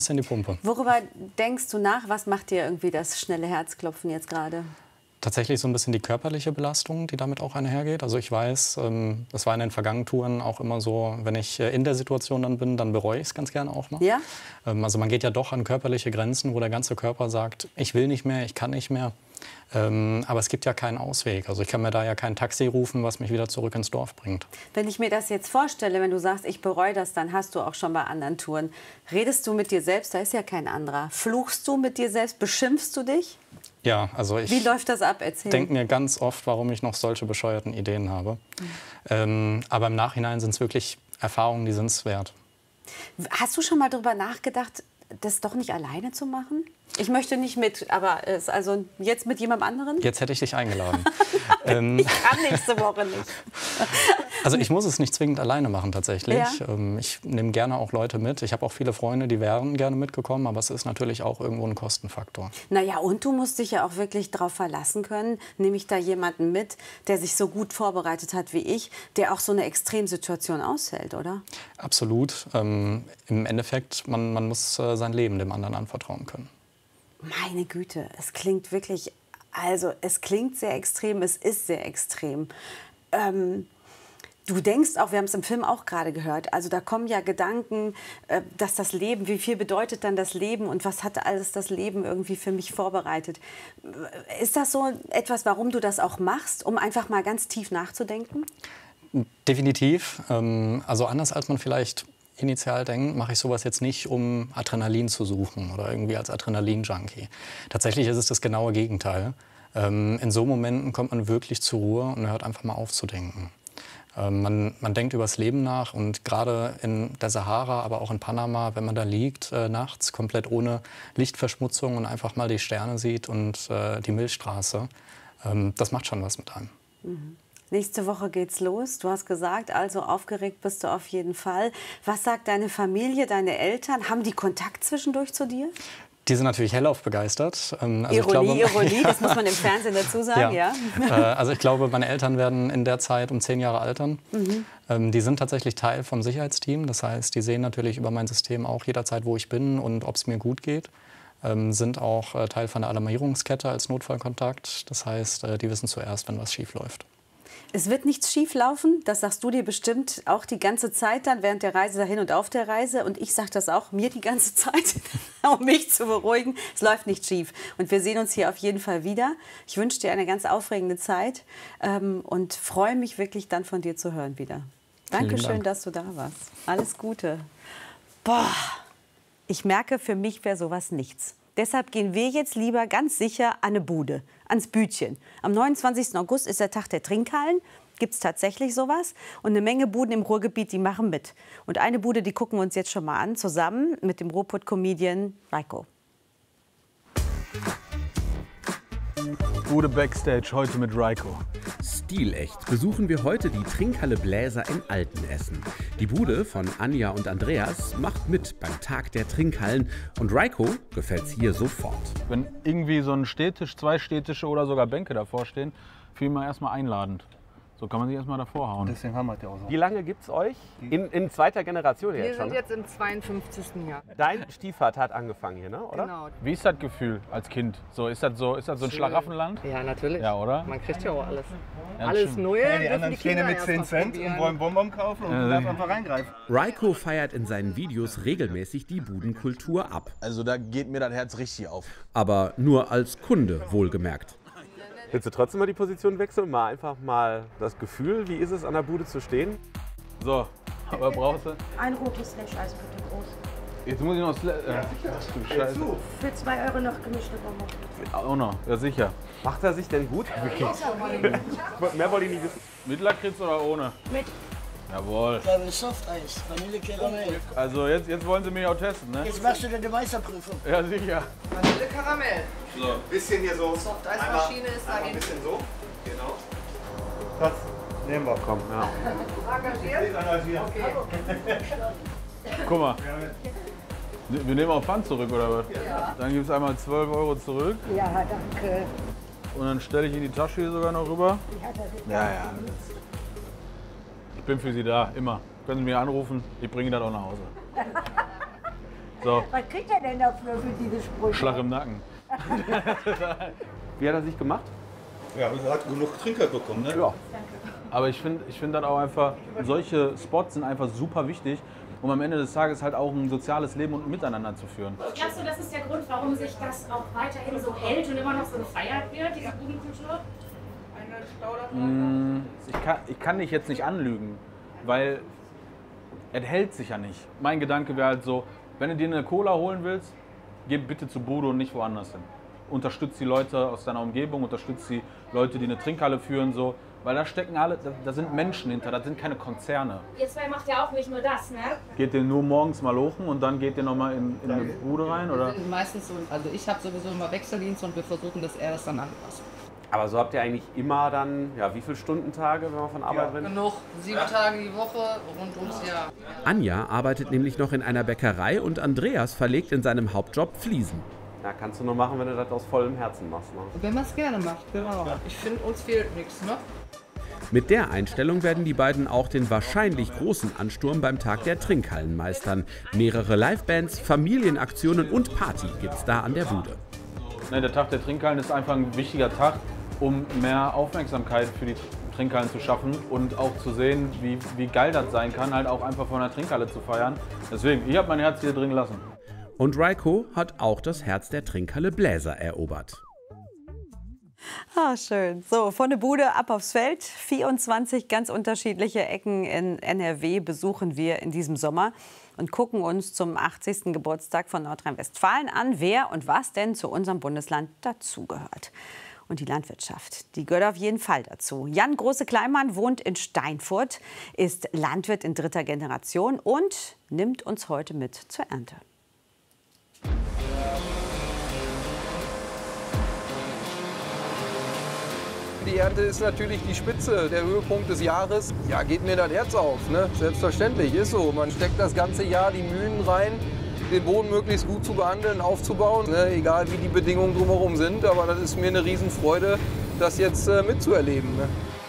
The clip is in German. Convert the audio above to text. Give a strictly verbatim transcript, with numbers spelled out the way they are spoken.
in die Pumpe. Worüber denkst du nach? Was macht dir irgendwie das schnelle Herzklopfen jetzt gerade? Tatsächlich so ein bisschen die körperliche Belastung, die damit auch einhergeht. Also ich weiß, ähm, das war in den vergangenen Touren auch immer so, wenn ich äh, in der Situation dann bin, dann bereue ich es ganz gerne auch mal. Ja? Ähm, also man geht ja doch an körperliche Grenzen, wo der ganze Körper sagt, ich will nicht mehr, ich kann nicht mehr. Ähm, aber es gibt ja keinen Ausweg. Also ich kann mir da ja kein Taxi rufen, was mich wieder zurück ins Dorf bringt. Wenn ich mir das jetzt vorstelle, wenn du sagst, ich bereue das, dann hast du auch schon bei anderen Touren. Redest du mit dir selbst? Da ist ja kein anderer. Fluchst du mit dir selbst? Beschimpfst du dich? Ja, also ich Wie läuft das ab? Erzähl. denke mir ganz oft, warum ich noch solche bescheuerten Ideen habe. Mhm. Ähm, aber im Nachhinein sind es wirklich Erfahrungen, die sind es wert. Hast du schon mal darüber nachgedacht, das doch nicht alleine zu machen? Ich möchte nicht mit, aber es, also jetzt mit jemandem anderen? Jetzt hätte ich dich eingeladen. ähm, ich kann nächste Woche nicht. Also ich muss es nicht zwingend alleine machen tatsächlich. Ja. Ähm, ich nehme gerne auch Leute mit. Ich habe auch viele Freunde, die wären gerne mitgekommen, aber es ist natürlich auch irgendwo ein Kostenfaktor. Naja, und du musst dich ja auch wirklich darauf verlassen können. Nehme ich da jemanden mit, der sich so gut vorbereitet hat wie ich, der auch so eine Extremsituation aushält, oder? Absolut. Ähm, im Endeffekt, man, man muss äh, sein Leben dem anderen anvertrauen können. Meine Güte, es klingt wirklich, also es klingt sehr extrem, es ist sehr extrem. Ähm, du denkst auch, wir haben es im Film auch gerade gehört, also da kommen ja Gedanken, äh, dass das Leben, wie viel bedeutet dann das Leben und was hat alles das Leben irgendwie für mich vorbereitet? Ist das so etwas, warum du das auch machst, um einfach mal ganz tief nachzudenken? Definitiv. Ähm, also anders als man vielleicht initial denkt, mache ich sowas jetzt nicht, um Adrenalin zu suchen oder irgendwie als Adrenalin-Junkie. Tatsächlich ist es das genaue Gegenteil. Ähm, in so Momenten kommt man wirklich zur Ruhe und hört einfach mal auf zu denken. Ähm, man, man denkt übers Leben nach und gerade in der Sahara, aber auch in Panama, wenn man da liegt, äh, nachts, komplett ohne Lichtverschmutzung und einfach mal die Sterne sieht und äh, die Milchstraße, ähm, das macht schon was mit einem. Mhm. Nächste Woche geht's los. Du hast gesagt, also aufgeregt bist du auf jeden Fall. Was sagt deine Familie, deine Eltern? Haben die Kontakt zwischendurch zu dir? Die sind natürlich hellauf begeistert. Ähm, also Ironie, ich glaube, Ironie, das muss man im Fernsehen dazu sagen, ja. ja. Äh, also ich glaube, meine Eltern werden in der Zeit um zehn Jahre altern. Mhm. Ähm, die sind tatsächlich Teil vom Sicherheitsteam. Das heißt, die sehen natürlich über mein System auch jederzeit, wo ich bin und ob es mir gut geht. Ähm, sind auch äh, Teil von der Alarmierungskette als Notfallkontakt. Das heißt, äh, die wissen zuerst, wenn was schief läuft. Es wird nichts schief laufen, das sagst du dir bestimmt auch die ganze Zeit dann während der Reise dahin und auf der Reise. Und ich sage das auch mir die ganze Zeit, um mich zu beruhigen. Es läuft nicht schief. Und wir sehen uns hier auf jeden Fall wieder. Ich wünsche dir eine ganz aufregende Zeit ähm, und freue mich wirklich dann von dir zu hören wieder. Dankeschön, Dank. dass du da warst. Alles Gute. Boah, ich merke, für mich wäre sowas nichts. Deshalb gehen wir jetzt lieber ganz sicher an eine Bude, ans Bütchen. Am neunundzwanzigsten August ist der Tag der Trinkhallen. Gibt es tatsächlich sowas? Und eine Menge Buden im Ruhrgebiet, die machen mit. Und eine Bude, die gucken wir uns jetzt schon mal an, zusammen mit dem Ruhrpott-Comedian Reiko. Bude Backstage, heute mit Reiko. Stilecht besuchen wir heute die Trinkhalle Bläser in Altenessen. Die Bude von Anja und Andreas macht mit beim Tag der Trinkhallen und Reiko gefällt's hier sofort. Wenn irgendwie so ein Stehtisch, zwei Stehtische oder sogar Bänke davor stehen, fühlen wir erstmal einladend. So kann man sich erstmal davor hauen. Deswegen haben wir das ja auch so. Wie lange gibt's euch? In, in zweiter Generation Wir jetzt schon? sind jetzt im zweiundfünfzigsten Jahr. Dein Stiefvater hat angefangen hier, ne? Oder? Genau. Wie ist das Gefühl als Kind? So, ist das so, ist das so ein Schön. Schlaraffenland? Ja, natürlich. Ja, oder? Man kriegt ja auch alles. Ja, alles stimmt. Neue. Ja, die dürfen anderen die stehen Kinder mit erst zehn mal Cent probieren. und wollen Bonbon kaufen und Ja, du darfst sicher. einfach reingreifen. Reiko feiert in seinen Videos regelmäßig die Budenkultur ab. Also da geht mir das Herz richtig auf. Aber nur als Kunde, wohlgemerkt. Willst du trotzdem mal die Position wechseln? Mal einfach mal das Gefühl, wie ist es an der Bude zu stehen? So, aber brauchst du? Ein rotes Slash-Eis bitte groß. Jetzt muss ich noch... Sla äh, ach du Scheiße. Für zwei Euro noch gemischte Bonbons. Auch noch, ja sicher. Macht er sich denn gut? Mehr wollte ich nicht wissen. Mit Lakritz oder ohne? Mit. Jawohl. Softeis, Vanille Karamell. Also jetzt, jetzt wollen sie mich auch testen, ne? Jetzt machst du deine Meisterprüfung. Ja, sicher. Vanille Karamell. So. Bisschen hier so. Softeismaschine ist Einmal ein dahin. bisschen so. Genau. Das nehmen wir. Komm, ja. Engagiert? Okay. Guck mal. Wir nehmen auch Pfand zurück, oder was? Ja. Dann gibt es einmal zwölf Euro zurück. Ja, danke. Und dann stelle ich in die Tasche hier sogar noch rüber. Ja, das ist Ja, ja. Ich bin für Sie da, immer. Können Sie mich anrufen, ich bringe das auch nach Hause. So, Was kriegt er denn dafür für diese Sprüche? Schlag im Nacken. Wie hat er sich gemacht? Ja, er hat genug Trinkgeld bekommen, ne? Ja. Aber ich finde ich find dann auch einfach, solche Spots sind einfach super wichtig, um am Ende des Tages halt auch ein soziales Leben und ein Miteinander zu führen. Glaubst du, das ist der Grund, warum sich das auch weiterhin so hält und immer noch so gefeiert wird, diese Budenkultur? Mm, Ich kann, ich kann dich jetzt nicht anlügen, weil es hält sich ja nicht. Mein Gedanke wäre halt so, wenn du dir eine Cola holen willst, geh bitte zu Bude und nicht woanders hin. Unterstützt die Leute aus deiner Umgebung, unterstützt die Leute, die eine Trinkhalle führen, so. Weil da stecken alle, da, da sind Menschen hinter, das sind keine Konzerne. Ihr zwei macht ja auch nicht nur das, ne? Geht ihr nur morgens mal lochen und dann geht ihr nochmal in, in eine Bude rein, oder? Wir sind meistens so, also ich habe sowieso immer Wechseldienst und wir versuchen, dass er das dann anpasst. Aber so habt ihr eigentlich immer dann, ja, wie viele Stundentage, wenn man von Arbeit rennt? Genug, sieben Tage die Woche, rund ums Jahr. Anja arbeitet nämlich noch in einer Bäckerei und Andreas verlegt in seinem Hauptjob Fliesen. Ja, kannst du nur machen, wenn du das aus vollem Herzen machst. Ne? Wenn man es gerne macht, genau. Ich finde, uns fehlt nichts, ne? Mit der Einstellung werden die beiden auch den wahrscheinlich großen Ansturm beim Tag der Trinkhallen meistern. Mehrere Livebands, Familienaktionen und Party gibt's da an der Bude. Ne, der Tag der Trinkhallen ist einfach ein wichtiger Tag, um mehr Aufmerksamkeit für die Trinkhallen zu schaffen und auch zu sehen, wie, wie geil das sein kann, halt auch einfach von einer Trinkhalle zu feiern. Deswegen, ich habe mein Herz hier drin gelassen. Und Raiko hat auch das Herz der Trinkhalle Bläser erobert. Ah, schön. So, von der Bude ab aufs Feld. vierundzwanzig ganz unterschiedliche Ecken in N R W besuchen wir in diesem Sommer und gucken uns zum achtzigsten Geburtstag von Nordrhein-Westfalen an, wer und was denn zu unserem Bundesland dazugehört. Und die Landwirtschaft, die gehört auf jeden Fall dazu. Jan Große-Kleinmann wohnt in Steinfurt, ist Landwirt in dritter Generation und nimmt uns heute mit zur Ernte. Die Ernte ist natürlich die Spitze, der Höhepunkt des Jahres. Ja, geht mir das Herz auf, ne? Selbstverständlich, ist so. Man steckt das ganze Jahr die Mühen rein, den Boden möglichst gut zu behandeln, aufzubauen, ne? Egal wie die Bedingungen drumherum sind. Aber das ist mir eine Riesenfreude, das jetzt äh, mitzuerleben. Ne?